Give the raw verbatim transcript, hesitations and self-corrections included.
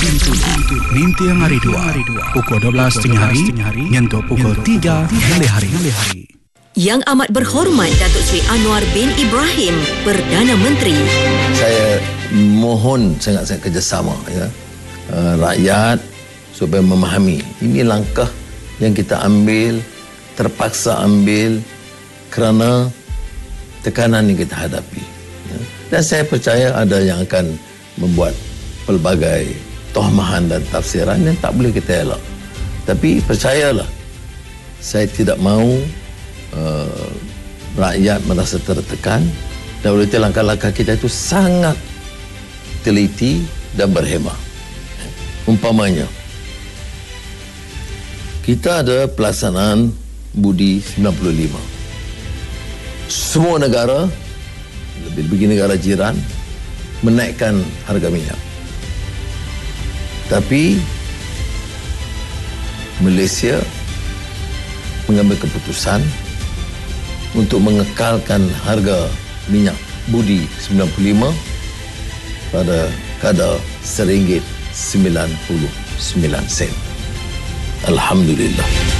Binti yang hari dua, pukul dua belas tiga puluh hari, nyentuh pukul tiga malam hari. Yang amat berhormat Datuk Seri Anwar bin Ibrahim, Perdana Menteri. Saya mohon sangat-sangat kerjasama ya, uh, rakyat supaya memahami ini langkah yang kita ambil, terpaksa ambil kerana tekanan yang kita hadapi. Ya. Dan saya percaya ada yang akan membuat pelbagai tohmahan dan tafsiran yang tak boleh kita elak. Tapi percayalah, saya tidak mahu uh, rakyat merasa tertekan, dan oleh itu langkah-langkah kita itu sangat teliti dan berhemah. Umpamanya, kita ada pelaksanaan Budi sembilan puluh lima. Semua negara, lebih-lebih negara jiran, menaikkan harga minyak. Tapi Malaysia mengambil keputusan untuk mengekalkan harga minyak Budi sembilan puluh lima pada kadar seringgit sembilan puluh sembilan sen. Alhamdulillah.